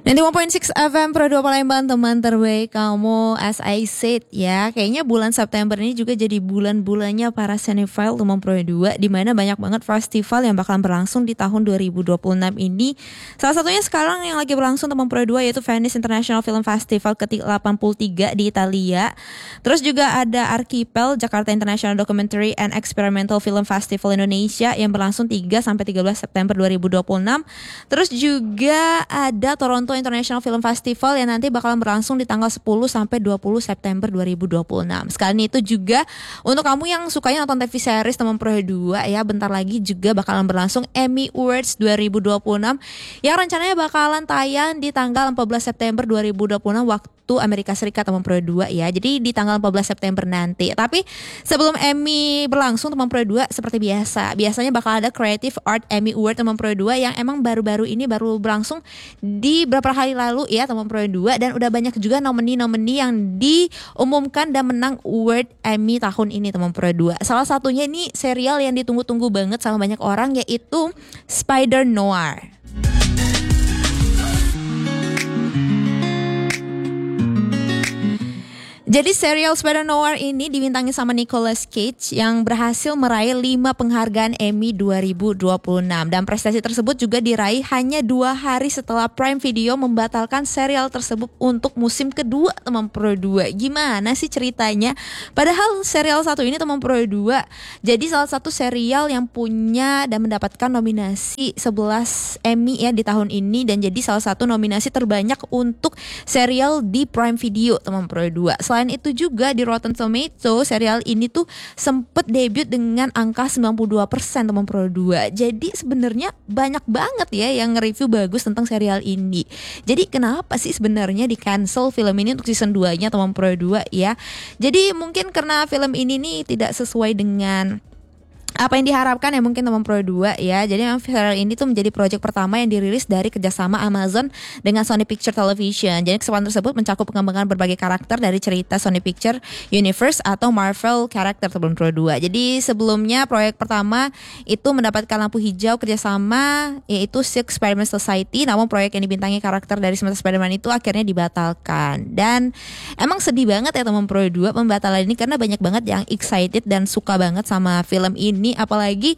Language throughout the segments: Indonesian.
95.6 FM Pro 2 Palembang, teman terbaik kamu, as I said ya. Kayaknya bulan September ini juga jadi bulan-bulannya para cinephile teman Pro 2, di mana banyak banget festival yang bakalan berlangsung di tahun 2026 ini. Salah satunya sekarang yang lagi berlangsung teman Pro 2 yaitu Venice International Film Festival ke-83 di Italia. Terus juga ada Archipel Jakarta International Documentary and Experimental Film Festival Indonesia yang berlangsung 3 sampai 13 September 2026. Terus juga ada Toronto International Film Festival yang nanti bakalan berlangsung di tanggal 10 sampai 20 September 2026. Sekalian itu juga untuk kamu yang sukanya nonton TV series teman Pro 2 ya, bentar lagi juga bakalan berlangsung Emmy Awards 2026 yang rencananya bakalan tayang di tanggal 14 September 2026 waktu Amerika Serikat teman Pro 2 ya. Jadi di tanggal 14 September nanti. Tapi sebelum Emmy berlangsung teman Pro 2, seperti biasanya bakal ada Creative Art Emmy Award teman Pro 2 yang emang baru-baru ini baru berlangsung di beberapa hari lalu ya teman Pro 2, dan udah banyak juga nomini-nomini yang diumumkan dan menang award Emmy tahun ini teman Pro 2. Salah satunya ini serial yang ditunggu-tunggu banget sama banyak orang, yaitu Spider Noir. Jadi serial Spider Noir ini dibintangi sama Nicolas Cage yang berhasil meraih 5 penghargaan Emmy 2026. Dan prestasi tersebut juga diraih hanya 2 hari setelah Prime Video membatalkan serial tersebut untuk musim kedua teman Pro 2. Gimana sih ceritanya? Padahal serial satu ini teman Pro 2 jadi salah satu serial yang punya dan mendapatkan nominasi 11 Emmy ya di tahun ini, dan jadi salah satu nominasi terbanyak untuk serial di Prime Video teman Pro 2. Selain itu juga di Rotten Tomato serial ini tuh sempet debut dengan angka 92% teman Pro 2. Jadi sebenarnya banyak banget ya yang nge-review bagus tentang serial ini. Jadi kenapa sih sebenarnya di cancel film ini untuk season 2-nya teman Pro 2 ya? Jadi mungkin karena film ini nih tidak sesuai dengan apa yang diharapkan ya mungkin teman Pro 2 ya. Jadi memang serial ini tuh menjadi proyek pertama yang dirilis dari kerjasama Amazon dengan Sony Picture Television. Jadi kesempatan tersebut mencakup pengembangan berbagai karakter dari cerita Sony Picture Universe atau Marvel karakter teman Pro 2. Jadi sebelumnya proyek pertama itu mendapatkan lampu hijau kerjasama yaitu Silk Spider-Man Society. Namun proyek yang dibintangi karakter dari semesta Spider-Man itu akhirnya dibatalkan. Dan emang sedih banget ya teman Pro 2 pembatalan ini, karena banyak banget yang excited dan suka banget sama film ini. Apalagi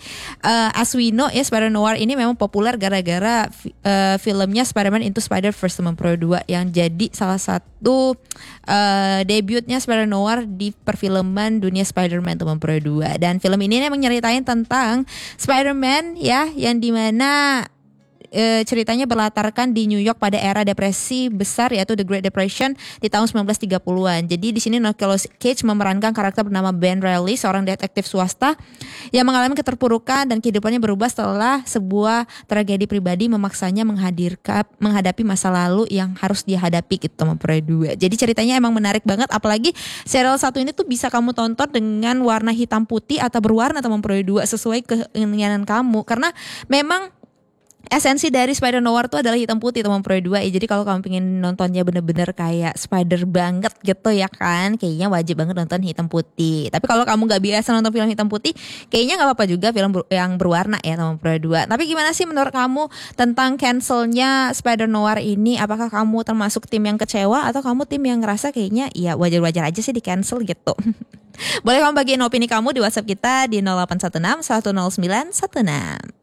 as we know ya, Spider Noir ini memang populer gara-gara filmnya Spider-Man Into Spider-Verse teman Pro 2 yang jadi salah satu debutnya Spider Noir di perfilman dunia Spider-Man teman Pro 2. Dan film ini memang nyeritain tentang Spider-Man ya, yang dimana ceritanya berlatarkan di New York pada era depresi besar yaitu The Great Depression di tahun 1930-an. Jadi di sini Nicolas Cage memerankan karakter bernama Ben Reilly, seorang detektif swasta yang mengalami keterpurukan dan kehidupannya berubah setelah sebuah tragedi pribadi memaksanya menghadapi masa lalu yang harus dihadapi gitu teman Pro 2. Jadi ceritanya emang menarik banget, apalagi serial satu ini tuh bisa kamu tonton dengan warna hitam putih atau berwarna teman Pro 2 sesuai keinginan kamu, karena memang esensi dari Spider Noir tuh adalah hitam putih teman Pro 2 ya. Jadi kalau kamu pengen nontonnya bener-bener kayak Spider banget gitu ya kan, kayaknya wajib banget nonton hitam putih. Tapi kalau kamu gak biasa nonton film hitam putih, kayaknya gak apa-apa juga film yang berwarna ya teman Pro 2. Tapi gimana sih menurut kamu tentang cancelnya Spider Noir ini? Apakah kamu termasuk tim yang kecewa atau kamu tim yang ngerasa kayaknya ya wajar-wajar aja sih di cancel gitu? Boleh kamu bagiin opini kamu di WhatsApp kita di 0816 109 16.